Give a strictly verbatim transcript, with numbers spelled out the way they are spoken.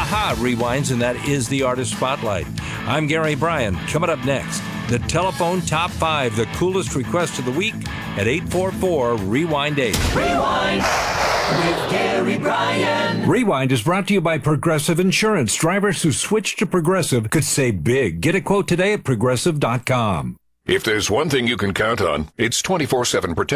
aha rewinds, and that is the Artist Spotlight. I'm Gary Bryan. Coming up next, the telephone top five, the coolest request of the week at eight four four, rewind eight. Rewind with Gary Bryan. Rewind is brought to you by Progressive Insurance. Drivers who switch to Progressive could save big. Get a quote today at progressive dot com. If there's one thing you can count on, it's twenty-four seven protection.